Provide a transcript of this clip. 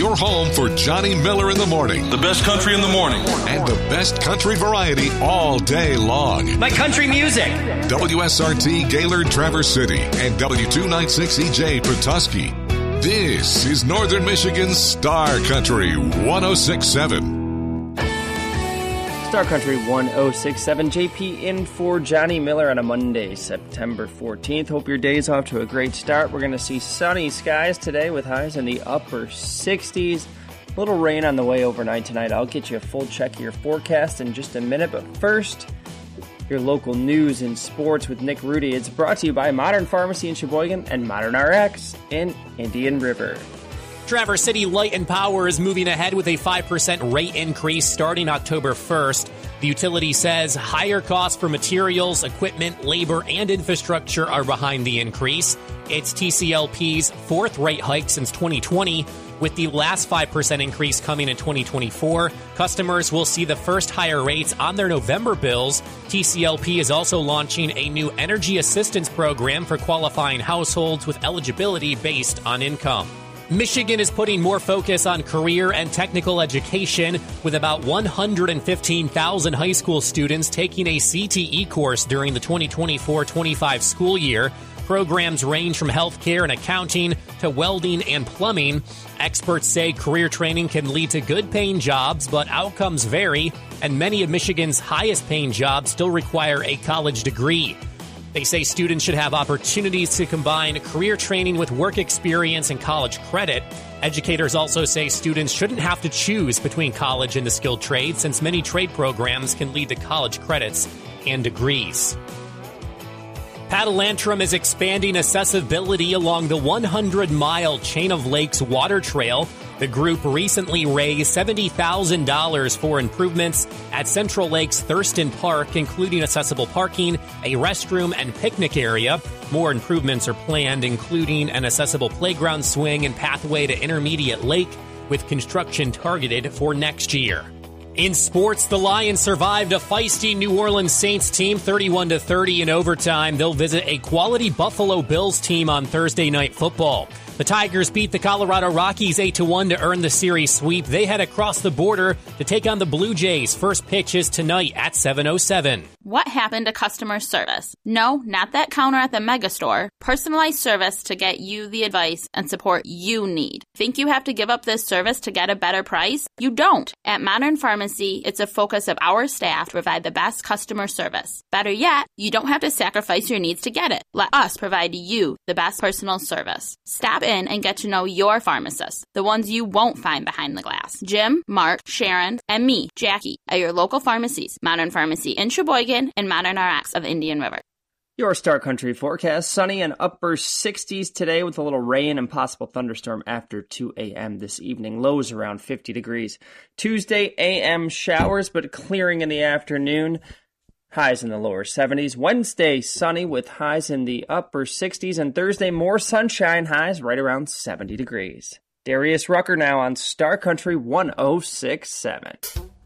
your home for Johnny Miller in the morning. The best country in the morning. And the best country variety all day long. My country music. WSRT Gaylord Traverse City and W296EJ Petoskey. This is Northern Michigan's Star Country 106.7. Star Country 106.7, JP in for Johnny Miller on a Monday, September 14th. Hope your day's off to a great start. We're going to see sunny skies today with highs in the upper 60s. A little rain on the way overnight tonight. I'll get you a full check of your forecast in just a minute. But first, your local news and sports with Nick Rudy. It's brought to you by Modern Pharmacy in Sheboygan and Modern RX in Indian River. Traverse City Light and Power is moving ahead with a 5% rate increase starting October 1st. The utility says higher costs for materials, equipment, labor, and infrastructure are behind the increase. It's TCLP's fourth rate hike since 2020. With the last 5% increase coming in 2024, customers will see the first higher rates on their November bills. TCLP is also launching a new energy assistance program for qualifying households with eligibility based on income. Michigan is putting more focus on career and technical education, with about 115,000 high school students taking a CTE course during the 2024-25 school year. Programs range from healthcare and accounting to welding and plumbing. Experts say career training can lead to good-paying jobs, but outcomes vary, and many of Michigan's highest-paying jobs still require a college degree. They say students should have opportunities to combine career training with work experience and college credit. Educators also say students shouldn't have to choose between college and the skilled trade, since many trade programs can lead to college credits and degrees. Paddle-Antrim is expanding accessibility along the 100-mile Chain of Lakes water trail. The group recently raised $70,000 for improvements at Central Lakes Thurston Park, including accessible parking, a restroom, and picnic area. More improvements are planned, including an accessible playground swing and pathway to Intermediate Lake, with construction targeted for next year. In sports, the Lions survived a feisty New Orleans Saints team 31-30 in overtime. They'll visit a quality Buffalo Bills team on Thursday Night Football. The Tigers beat the Colorado Rockies 8-1 to earn the series sweep. They head across the border to take on the Blue Jays. First pitch is tonight at 7:07. What happened to customer service? No, not that counter at the megastore. Personalized service to get you the advice and support you need. Think you have to give up this service to get a better price? You don't. At Modern Pharmacy, it's a focus of our staff to provide the best customer service. Better yet, you don't have to sacrifice your needs to get it. Let us provide you the best personal service. Stop in and get to know your pharmacists, the ones you won't find behind the glass. Jim, Mark, Sharon, and me, Jackie, at your local pharmacies. Modern Pharmacy in Sheboygan and Modern RX of Indian River. Your Star Country forecast, sunny and upper 60s today with a little rain and possible thunderstorm after 2 a.m. this evening. Lows around 50 degrees. Tuesday, a.m. showers, but clearing in the afternoon. Highs in the lower 70s. Wednesday, sunny with highs in the upper 60s. And Thursday, more sunshine, highs right around 70 degrees. Darius Rucker now on Star Country 106.7.